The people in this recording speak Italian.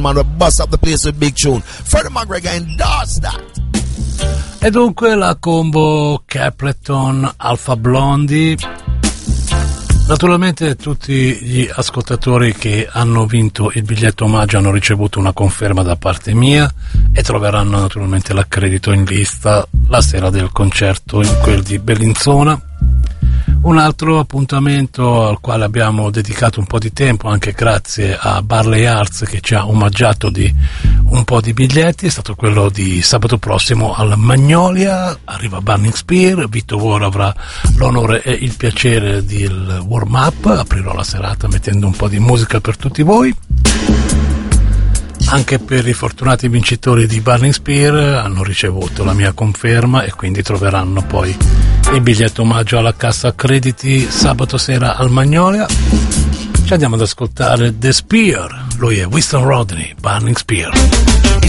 Man, we bust up the place with big tune. Freddie McGregor endorsed that. E dunque la combo Capleton Alpha Blondy. Naturalmente tutti gli ascoltatori che hanno vinto il biglietto omaggio hanno ricevuto una conferma da parte mia e troveranno naturalmente l'accredito in lista la sera del concerto in quel di Bellinzona. Un altro appuntamento al quale abbiamo dedicato un po' di tempo, anche grazie a Barley Arts che ci ha omaggiato di un po' di biglietti, è stato quello di sabato prossimo al Magnolia. Arriva Burning Spear, Vito War avrà l'onore e il piacere del warm up, aprirò la serata mettendo un po' di musica per tutti voi. Anche per i fortunati vincitori di Burning Spear hanno ricevuto la mia conferma e quindi troveranno poi il biglietto omaggio alla cassa crediti sabato sera al Magnolia. Ci andiamo ad ascoltare The Spear, lui è Winston Rodney, Burning Spear.